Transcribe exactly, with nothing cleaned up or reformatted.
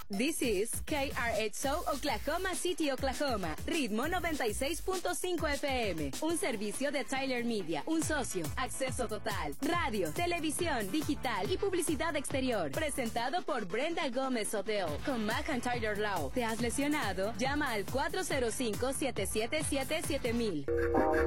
This is K R X O Oklahoma City, Oklahoma. Ritmo noventa y seis punto cinco F M. Un servicio de Tyler Media. Un socio. Acceso total. Radio, televisión, digital y publicidad exterior. Presentado por Brenda Gómez Odell. Con Mac and Tyler Law. ¿Te has lesionado? Llama al cuatro cero cinco, siete siete siete, siete mil.